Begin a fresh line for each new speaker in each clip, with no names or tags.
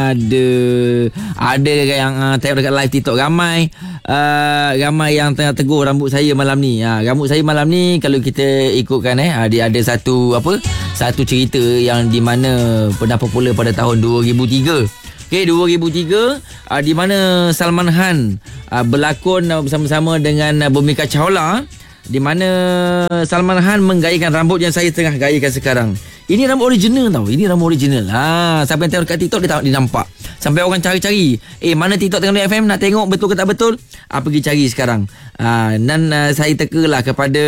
ada yang tengok dekat live TikTok ramai yang tengah tegur rambut saya malam ni. Rambut saya malam ni kalau kita ikutkan dia ada satu cerita yang di mana pernah popular pada tahun 2003. Okey, 2003 di mana Salman Khan berlakon bersama-sama dengan Bhumika Chawla, di mana Salman Khan menggayakan rambut yang saya tengah gayakan sekarang. Ini rambut original tau. Ini rambut original. Siapa yang tengok kat TikTok dia nampak. Sampai orang cari-cari. Mana TikTok Terengganu FM nak tengok betul ke tak betul? Pergi cari sekarang. Dan saya tekalah kepada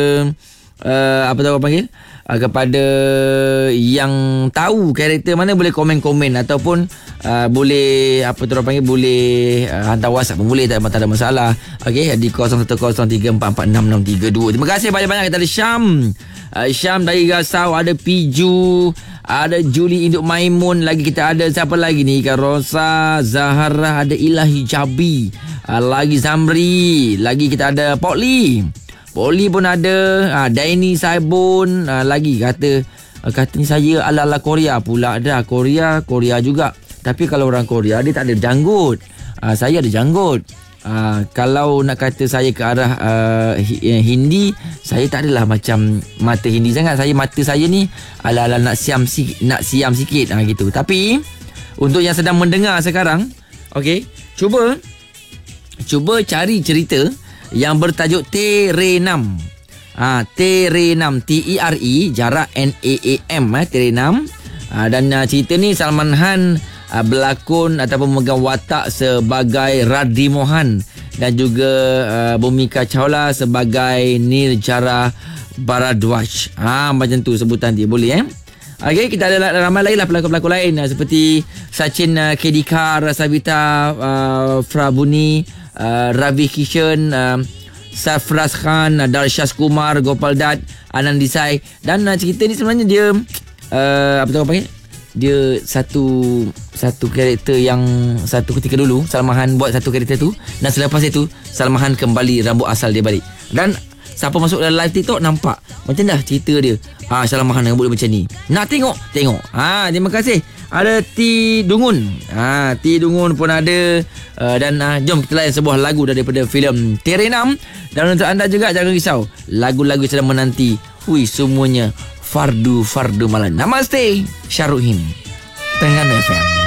apa tahu orang panggil? Kepada yang tahu karakter mana boleh komen-komen ataupun boleh boleh hantar WhatsApp pun boleh, tak ada masalah. Okey, di 0103446632. Terima kasih banyak-banyak. Kita ada Syam dari Rasau, ada Piju, ada Julie Induk Maimun, lagi kita ada siapa lagi ni, Ika Rosa, Zahara, ada Ilahi Jabi, lagi Zamri, lagi kita ada Poli pun ada, Daini Saibun, lagi katanya saya ala-ala Korea pula. Ada Korea juga. Tapi kalau orang Korea dia tak ada janggut. Saya ada janggut. Kalau nak kata saya ke arah Hindi, saya tak adalah macam mata Hindi sangat. Mata saya ni ala-ala nak siam sikit gitu. Tapi untuk yang sedang mendengar sekarang, okey, cuba cari cerita yang bertajuk Terenam. Terenam, T-E-R-E jarak N-A-A-M, Terenam. Dan cerita ni Salman Khan berlakon ataupun memegang watak sebagai Radhi Mohan dan juga Bhumika Chawla sebagai Nirjara Bharadwaj. Macam tu sebutan dia, boleh Okey, kita ada ramai lagi lah pelakon-pelakon lain seperti Sachin Kedikar, Savita Prabuni, Ravi Kishan, Safras Khan, Darshas Kumar, Gopal Dutt, Anand Desai. Dan cerita ni sebenarnya dia dia satu karakter yang satu ketika dulu Salman Khan buat satu karakter tu, dan selepas itu Salman Khan kembali rambut asal dia balik. Dan siapa masuk dalam live TikTok nampak macam dah cerita dia. Salman Khan rambut dia macam ni. Nak tengok. Terima kasih. Ada T Dungun. T Dungun pun ada. Dan jom kita layan sebuah lagu daripada filem Terenam. Dan untuk anda juga jangan risau, lagu-lagu sedang menanti. Semuanya fardu malam. Namaste, Syarruhin, Terengganu FM.